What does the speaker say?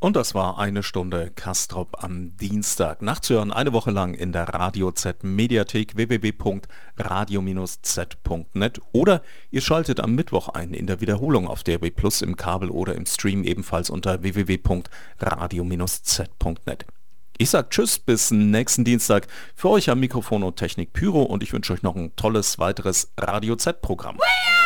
Und das war eine Stunde Castrop am Dienstag. Nachzuhören eine Woche lang in der Radio Z Mediathek www.radio-z.net oder ihr schaltet am Mittwoch ein in der Wiederholung auf DRB Plus im Kabel oder im Stream ebenfalls unter www.radio-z.net. Ich sag Tschüss, bis nächsten Dienstag. Für euch am Mikrofon und Technik Pyro und ich wünsche euch noch ein tolles weiteres Radio Z-Programm.